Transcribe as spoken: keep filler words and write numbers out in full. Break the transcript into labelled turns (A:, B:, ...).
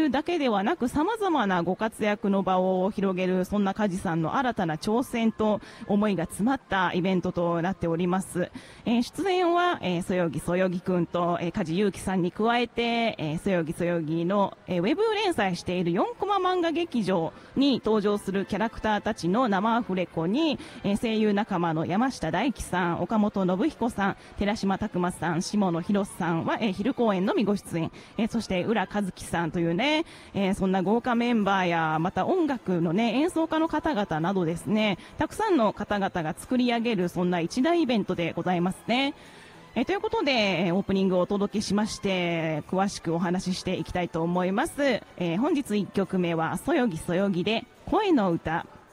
A: 優だけではなく様々なご活躍の場を広げる、そんな梶さんの新たな挑戦と思いが詰まったイベントとなっております。えー、出演は、えー、そよぎそよぎくんと、えー、梶裕貴さんに加えて、えー、そよぎそよぎの、えー、ウェブ連載しているよんコマ漫画劇場に登場するキャラクターたちの生アフレコに、えー、声優仲間の山下大輝さん、岡本信彦さん、寺島拓磨さん、下野博さんは、えー、昼公演のみご出演、えー、そして浦和樹さんというね、えー、そんな豪華メンバーや、また音楽のね、演奏家の方々などですね、たくさんの方々が作り上げる、そんな一大イベントでございますね。えー、ということで、オープニングをお届けしまして、詳しくお話ししていきたいと思います。えー、本日いっきょくめは、そよぎそよぎで、声の歌。